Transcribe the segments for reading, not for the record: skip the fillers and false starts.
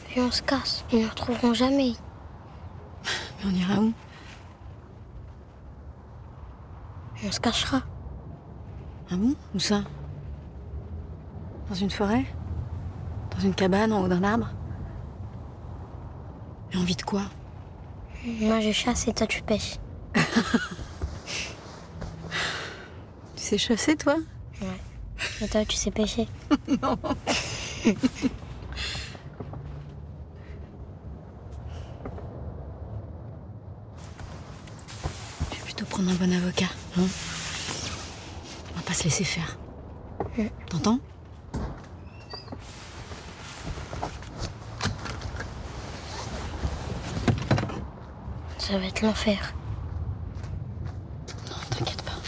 Et on se casse. Ils ne nous retrouveront jamais. Mais on ira où? On se cachera. Ah bon? Où ça? Dans une forêt? Dans une cabane en haut d'un arbre? Et on vit de quoi? Moi, je chasse et toi, tu pêches. Tu sais chasser, toi? Ouais. Et toi, tu sais pêcher. Non. Je vais plutôt prendre un bon avocat, hein? On va pas se laisser faire. T'entends? Ça va être l'enfer. Non, t'inquiète pas.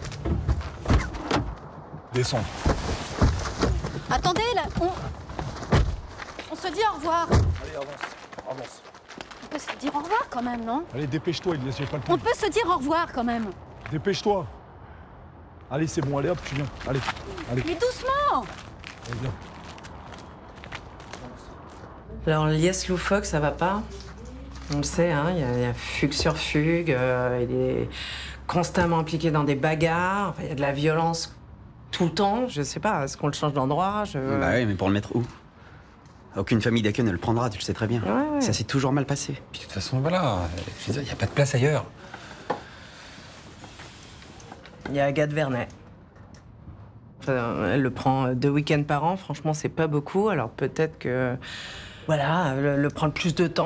Descends. Attendez, là, on se dit au revoir. Allez, avance. On peut se dire au revoir quand même, non? Allez, dépêche-toi, il j'ai pas le temps. On peut se dire au revoir quand même. Dépêche-toi. Allez, c'est bon, allez hop, tu viens. Allez. Mais doucement! Allez, viens. Alors, liesse loufoque, ça va pas. On le sait, hein, il y a fugue sur fugue, il est constamment impliqué dans des bagarres, enfin, il y a de la violence tout le temps. Je sais pas, est-ce qu'on le change d'endroit? Bah ouais, mais pour le mettre où? Aucune famille d'accueil ne le prendra, tu le sais très bien. Ouais. Ça s'est toujours mal passé. Puis de toute façon, voilà, je veux dire, il n'y a pas de place ailleurs. Il y a Agathe Vernet. Enfin, elle le prend 2 week-ends par an, franchement, c'est pas beaucoup, alors peut-être que, voilà, elle le prend le plus de temps.